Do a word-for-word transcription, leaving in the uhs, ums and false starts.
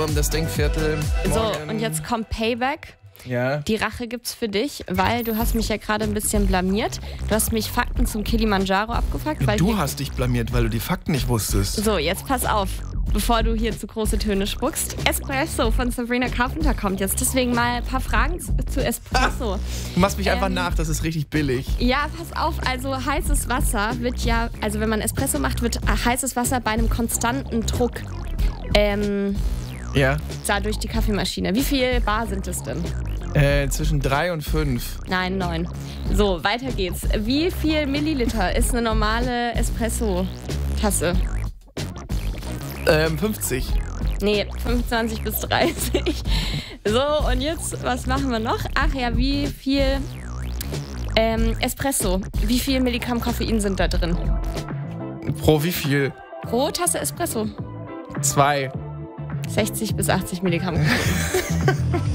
Uhr, das Denkviertel. So, Morgen. und jetzt kommt Payback. Ja. Die Rache gibt's für dich, weil du hast mich ja gerade ein bisschen blamiert. Du hast mich Fakten zum Kilimanjaro abgefragt. Weil Du hast dich blamiert, weil du die Fakten nicht wusstest. So, jetzt pass auf, bevor du hier zu große Töne spuckst. Espresso von Sabrina Carpenter kommt jetzt. Deswegen mal ein paar Fragen zu, zu Espresso. Du machst mich einfach Ähm, nach, das ist richtig billig. Ja, pass auf, also heißes Wasser wird ja, also wenn man Espresso macht, wird heißes Wasser bei einem konstanten Druck ähm, Ja. da durch die Kaffeemaschine. Wie viel Bar sind es denn? Äh, zwischen drei und fünf. Nein, neun. So, weiter geht's. Wie viel Milliliter ist eine normale Espresso-Tasse? Ähm, fünfzig. Nee, fünfundzwanzig bis dreißig. So, und jetzt, was machen wir noch? Ach ja, wie viel ähm, Espresso? Wie viel Milligramm Koffein sind da drin? Pro wie viel? Pro Tasse Espresso. Zwei. sechzig bis achtzig Milligramm Koffein.